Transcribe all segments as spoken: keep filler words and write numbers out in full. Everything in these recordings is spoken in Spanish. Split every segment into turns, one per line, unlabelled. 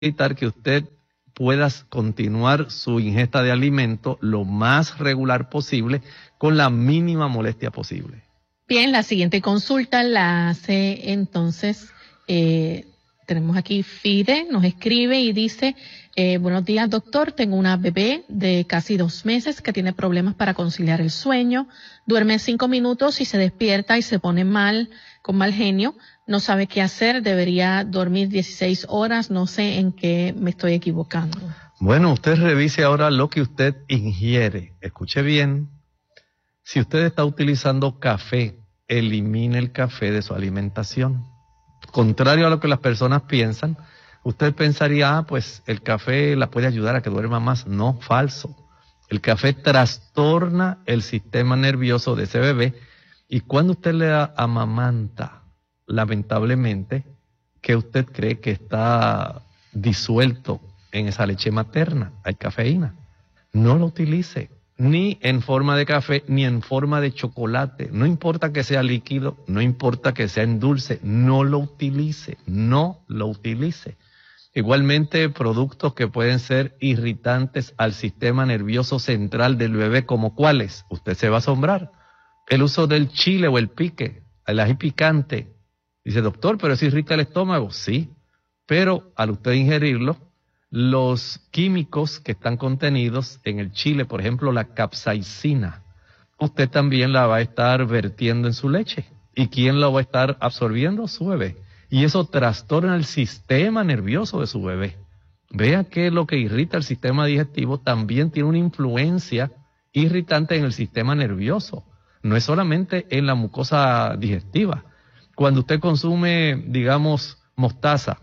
evitar que usted pueda continuar su ingesta de alimento lo más regular posible con la mínima molestia posible.
Bien, la siguiente consulta la hace entonces, eh, tenemos aquí Fide, nos escribe y dice, eh, buenos días doctor, tengo una bebé de casi dos meses que tiene problemas para conciliar el sueño, duerme cinco minutos y se despierta y se pone mal, con mal genio, no sabe qué hacer, debería dormir dieciséis horas, no sé en qué me estoy equivocando.
Bueno, usted revise ahora lo que usted ingiere, escuche bien, si usted está utilizando café, elimine el café de su alimentación. Contrario a lo que las personas piensan, usted pensaría, ah, pues el café la puede ayudar a que duerma más. No, falso. El café trastorna el sistema nervioso de ese bebé y cuando usted le amamanta, lamentablemente, que usted cree que está disuelto en esa leche materna, hay cafeína. No lo utilice, ni en forma de café, ni en forma de chocolate. No importa que sea líquido, no importa que sea en dulce, no lo utilice, no lo utilice. Igualmente, productos que pueden ser irritantes al sistema nervioso central del bebé, como cuáles, usted se va a asombrar. El uso del chile o el pique, el ají picante. Dice, doctor, pero eso irrita el estómago. Sí, pero al usted ingerirlo, los químicos que están contenidos en el chile, por ejemplo, la capsaicina, usted también la va a estar vertiendo en su leche. ¿Y quién la va a estar absorbiendo? Su bebé. Y eso trastorna el sistema nervioso de su bebé. Vea que lo que irrita el sistema digestivo también tiene una influencia irritante en el sistema nervioso. No es solamente en la mucosa digestiva. Cuando usted consume, digamos, mostaza,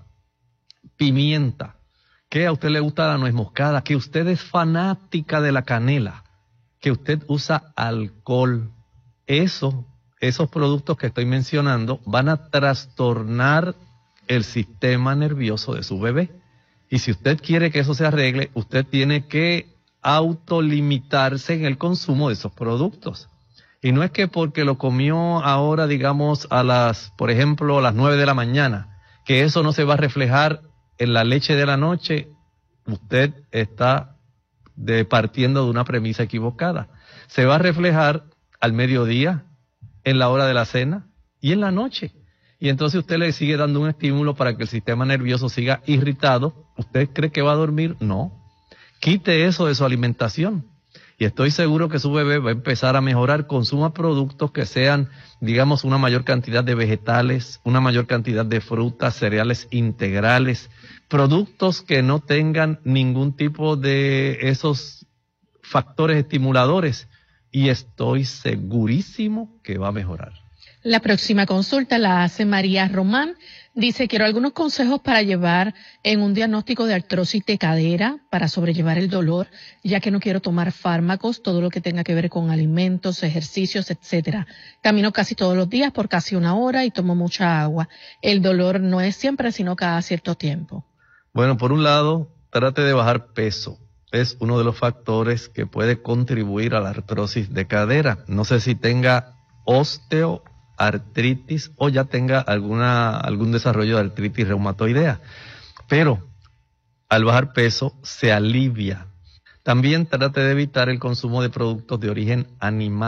pimienta, que a usted le gusta la nuez moscada, que usted es fanática de la canela, que usted usa alcohol, eso, esos productos que estoy mencionando van a trastornar el sistema nervioso de su bebé. Y si usted quiere que eso se arregle, usted tiene que autolimitarse en el consumo de esos productos. Y no es que porque lo comió ahora, digamos, a las, por ejemplo, a las nueve de la mañana, que eso no se va a reflejar en la leche de la noche. Usted está de, partiendo de una premisa equivocada. Se va a reflejar al mediodía, en la hora de la cena y en la noche. Y entonces usted le sigue dando un estímulo para que el sistema nervioso siga irritado. ¿Usted cree que va a dormir? No. Quite eso de su alimentación. Y estoy seguro que su bebé va a empezar a mejorar. Consuma productos que sean, digamos, una mayor cantidad de vegetales, una mayor cantidad de frutas, cereales integrales, productos que no tengan ningún tipo de esos factores estimuladores. Y estoy segurísimo que va a mejorar.
La próxima consulta la hace María Román. Dice, quiero algunos consejos para llevar en un diagnóstico de artrosis de cadera para sobrellevar el dolor, ya que no quiero tomar fármacos, todo lo que tenga que ver con alimentos, ejercicios, etcétera. Camino casi todos los días por casi una hora y tomo mucha agua. El dolor no es siempre, sino cada cierto tiempo.
Bueno, por un lado, trate de bajar peso. Es uno de los factores que puede contribuir a la artrosis de cadera. No sé si tenga osteoartritis o ya tenga alguna algún desarrollo de artritis reumatoidea. Pero al bajar peso se alivia. También trate de evitar el consumo de productos de origen animal.